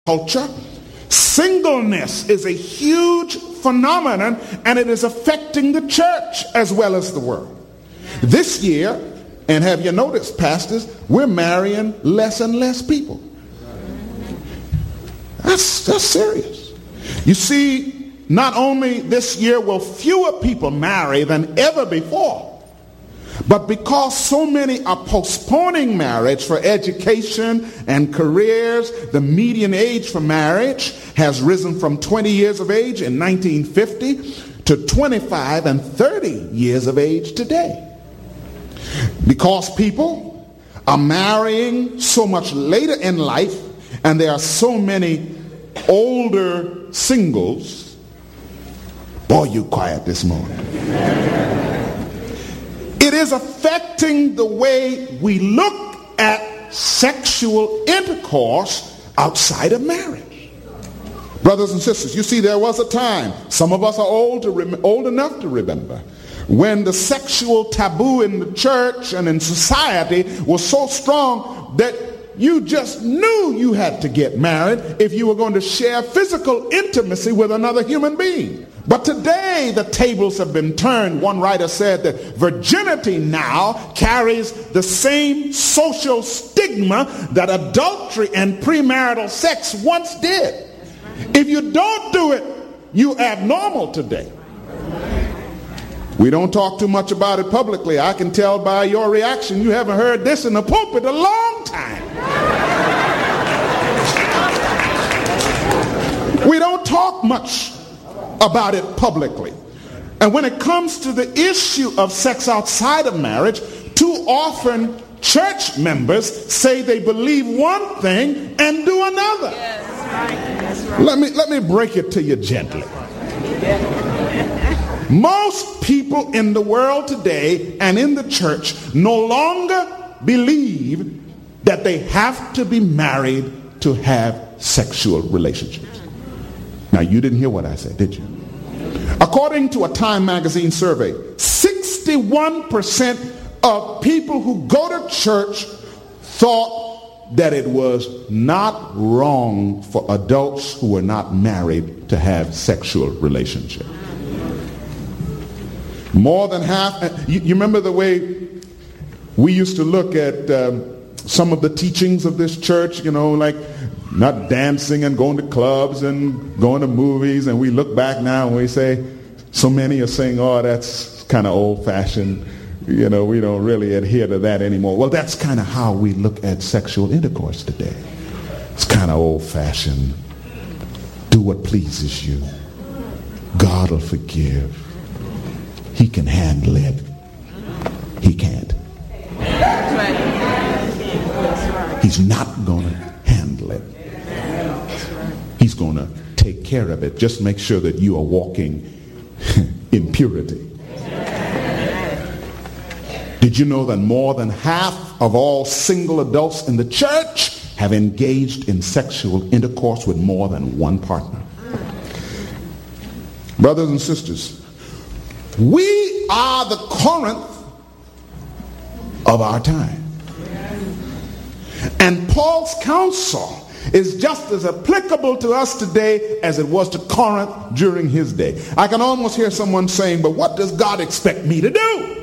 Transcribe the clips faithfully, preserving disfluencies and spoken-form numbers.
culture, singleness is a huge phenomenon, and it is affecting the church as well as the world. This year, and have you noticed, pastors, we're marrying less and less people. That's, that's serious. You see, not only this year will fewer people marry than ever before, but because so many are postponing marriage for education and careers, the median age for marriage has risen from twenty years of age in nineteen fifty to twenty-five and thirty years of age today. Because people are marrying so much later in life, and there are so many older singles. Boy, you quiet this morning. It is affecting the way we look at sexual intercourse outside of marriage. Brothers and sisters, you see, there was a time, some of us are old, to rem- old enough to remember, when the sexual taboo in the church and in society was so strong that you just knew you had to get married if you were going to share physical intimacy with another human being. But today the tables have been turned. One writer said that virginity now carries the same social stigma that adultery and premarital sex once did. If you don't do it, you're abnormal today. We don't talk too much about it publicly. I can tell by your reaction you haven't heard this in the pulpit a long time. We don't talk much about it publicly. And when it comes to the issue of sex outside of marriage, too often church members say they believe one thing and do another. Yes, right. That's right. Let me, let me break it to you gently. Most people in the world today and in the church no longer believe that they have to be married to have sexual relationships. Now, you didn't hear what I said, did you? According to a Time magazine survey, sixty-one percent of people who go to church thought that it was not wrong for adults who were not married to have sexual relationships. More than half. You, you remember the way we used to look at um, some of the teachings of this church, you know, like not dancing and going to clubs and going to movies, and we look back now and we say, so many are saying, oh, that's kind of old-fashioned, you know, we don't really adhere to that anymore. Well, that's kind of how we look at sexual intercourse today. It's kind of old-fashioned. Do what pleases you. God will forgive. He can handle it. He can't. He's not going to handle it. He's going to take care of it. Just make sure that you are walking in purity. Did you know that more than half of all single adults in the church have engaged in sexual intercourse with more than one partner? Brothers and sisters, we are the Corinth of our time. And Paul's counsel is just as applicable to us today as it was to Corinth during his day. I can almost hear someone saying, but what does God expect me to do?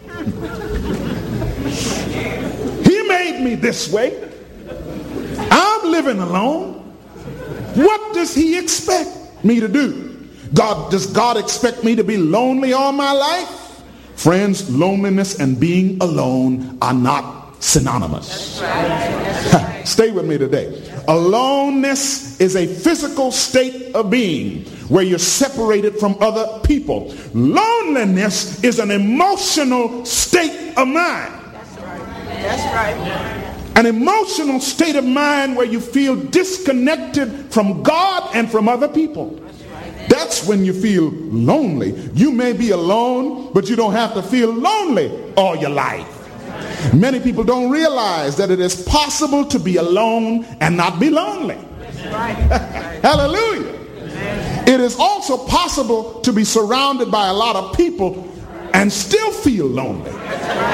He made me this way. I'm living alone. What does he expect me to do? God, does God expect me to be lonely all my life? Friends, loneliness and being alone are not synonymous. That's right. That's right. Stay with me today. Aloneness is a physical state of being where you're separated from other people. Loneliness is an emotional state of mind. That's right. That's right. An emotional state of mind where you feel disconnected from God and from other people. That's when you feel lonely. You may be alone, but you don't have to feel lonely all your life. Many people don't realize that it is possible to be alone and not be lonely. Hallelujah. It is also possible to be surrounded by a lot of people and still feel lonely.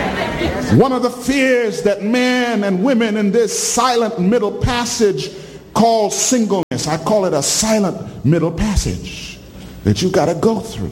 One of the fears that men and women in this silent middle passage called singleness. I call it a silent middle passage that you got to go through.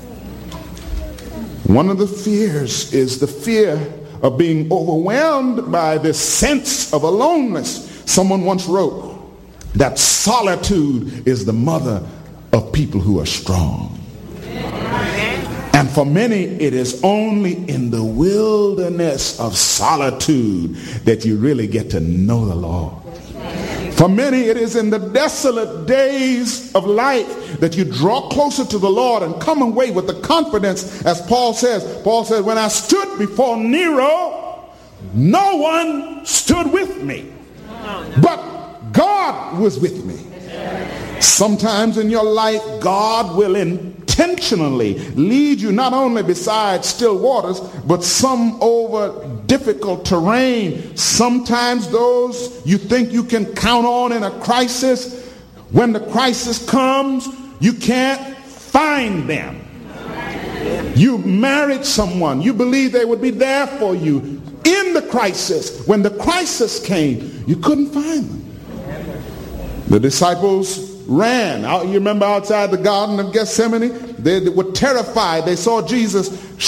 One of the fears is the fear of being overwhelmed by this sense of aloneness. Someone once wrote that solitude is the mother of people who are strong. And for many, it is only in the wilderness of solitude that you really get to know the Lord. For many, it is in the desolate days of life that you draw closer to the Lord and come away with the confidence, as Paul says. Paul says, when I stood before Nero, no one stood with me, but God was with me. Sometimes in your life, God will intentionally lead you not only beside still waters, but some over difficult terrain. Sometimes those you think you can count on in a crisis, when the crisis comes, you can't find them. You married someone, you believe they would be there for you in the crisis. When the crisis came, you couldn't find them. The disciples ran out. You remember outside the Garden of Gethsemane? They, they were terrified. They saw Jesus